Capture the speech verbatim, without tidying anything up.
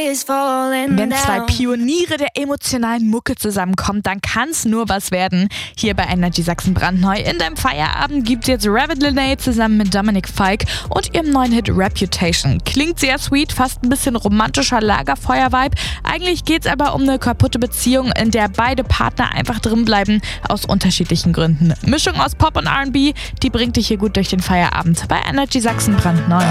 Wenn zwei Pioniere der emotionalen Mucke zusammenkommen, dann kann's nur was werden. Hier bei Energy Sachsen brandneu. In deinem Feierabend gibt's jetzt Rabbit Lene zusammen mit Dominic Fike und ihrem neuen Hit Reputation. Klingt sehr sweet, fast ein bisschen romantischer Lagerfeuer-Vibe. Eigentlich geht's aber um eine kaputte Beziehung, in der beide Partner einfach drinbleiben, aus unterschiedlichen Gründen. Mischung aus Pop und R and B, die bringt dich hier gut durch den Feierabend bei Energy Sachsen brandneu.